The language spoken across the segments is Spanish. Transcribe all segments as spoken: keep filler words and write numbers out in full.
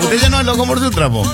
Usted ya no es loco por su trapo.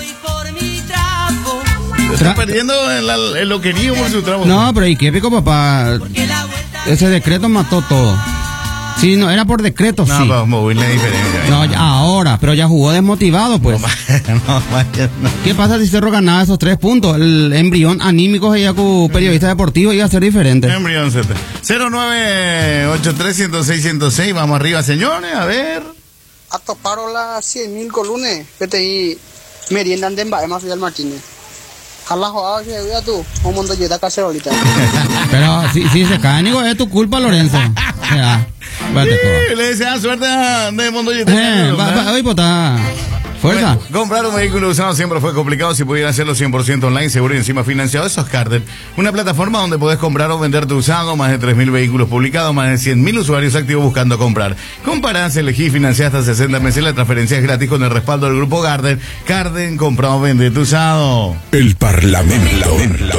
Está perdiendo el, el loquerío por su trapo. No, pero ¿y qué pico, papá? Ese decreto mató todo. Sí, no, era por decreto, no, sí. No, pues muy la diferencia. No, ya, ahora, pero ya jugó desmotivado, pues. No, no, no. ¿Qué pasa si Cerro ganaba esos tres puntos? El embrión anímico de Yacu, periodista deportivo, iba a ser diferente. Embrión Z. cero nueve ocho tres, cero cero seis, cero seis. Vamos arriba, señores, a ver. A toparo las cien mil colunes. P T I meriendan de embae más Fidel Martínez. Jala jugada que vea tú. Un montón de yeta cacerolita. Pero si, si se cae, digo, es tu culpa, Lorenzo. O sea, sí, le desean suerte a de Mondoyete. Eh, va, va, hoy pota. Fuerza. Bueno, comprar un vehículo usado siempre fue complicado. Si pudieran hacerlo cien por ciento online, seguro y encima financiado. Eso es Carder, una plataforma donde podés comprar o vender tu usado. Más de tres mil vehículos publicados, más de cien mil usuarios activos buscando comprar. Comparás, elegí, financiar hasta sesenta meses. La transferencia es gratis con el respaldo del grupo Carder. Carden, compra o vende tu usado. El Parlamento.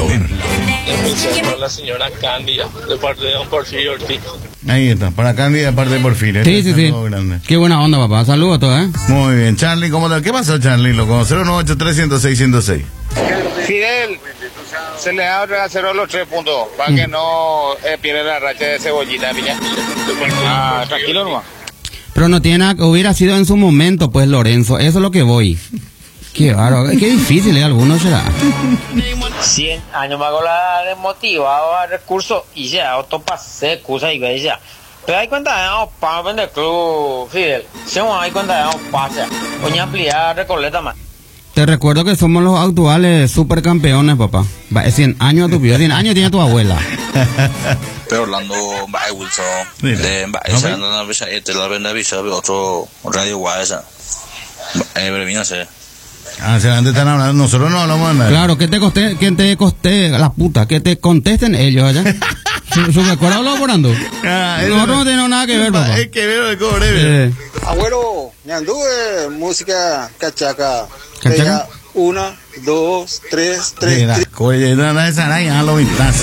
Para la señora Cándida, de parte de don Porfirio Ortiz. Ahí está, para Cándida de parte de Porfirio. Sí, sí, sí. Grande. Qué buena onda, papá. Saludos a todos, ¿eh? Muy bien. Charlie, ¿cómo te... ¿qué pasó, Charlie? Loco, cero nueve ocho tres, cero seis, cero seis. Fidel, se le da a cero los tres puntos, para mm. que no eh, pierda la racha de cebollita, piña. Ah, tranquilo nomás. Pero no tiene nada, hubiera sido en su momento, pues, Lorenzo. Eso es lo que voy. Qué raro, qué difícil, ¿eh? Algunos será. cien años más con la desmotivado al recurso y ya, otro pase, excusa y que ya. Pero hay cuenta de no para vender club, Fidel. Si no hay cuenta de no pasa, coña ampliar recoleta más. Te recuerdo que somos los actuales supercampeones, papá. cien años a tu vida, cien años tiene tu abuela. Pero Orlando, va Wilson, de va esa no visa este la venda visa otro radio guayasa. Eh, pero mira sé. Ah, se antes están hablando, nosotros no hablamos de nada. Claro, que te costé, que te costé, la puta, que te contesten ellos allá. ¿Su, su recuerdo elaborando? Ah, nosotros no tenemos nada que ver, papá. Es que veo de cobre. Eh. Abuelo, me anduve música cachaca. ¿Cachaca? Una, dos, tres, tres. Oye, no, no, esa araña, lo instancia.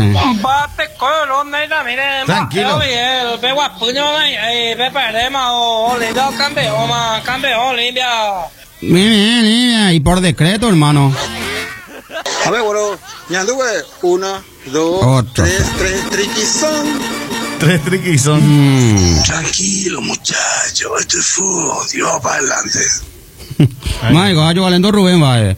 Tranquilo. Mira, mira, y por decreto, hermano. A ver, bueno, me anduve una, dos, Otro. tres, tres triquizón. Tres triquizón. Mm. Tranquilo, muchacho, esto es fútbol, Dios para adelante. My God, yo valiendo Rubén, vaya.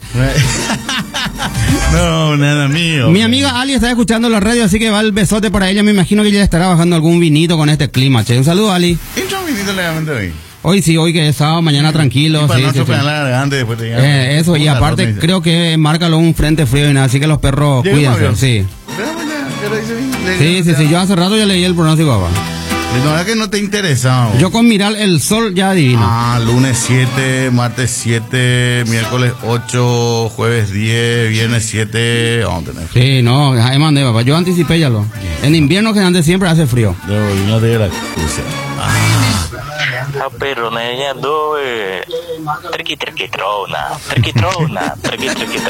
No, nada mío. Mi amiga Ali está escuchando la radio, así que va el besote para ella. Me imagino que ella estará bajando algún vinito con este clima, che. Un saludo, Ali. Entra un vinito legalmente hoy. Hoy sí, hoy que es sábado, mañana tranquilo. Y para sí, no sí, sí. Garganta, después te eh, eso, y aparte ronda, creo que márcalo un frente frío y nada, así que los perros cuídense, sí. Sí, sí, sí, yo hace rato ya leí el pronóstico, papá. No, es que no te interesa. Yo con mirar el sol ya adivino. Ah, lunes siete, martes siete, miércoles ocho, jueves diez, viernes siete. Vamos a tener. Sí, no, ahí mandé, papá. Yo anticipé ya lo. En invierno que antes siempre hace frío. No, no te la excusa. Ah, pero ne ya do, triqui triqui trona, triqui trona, triqui triqui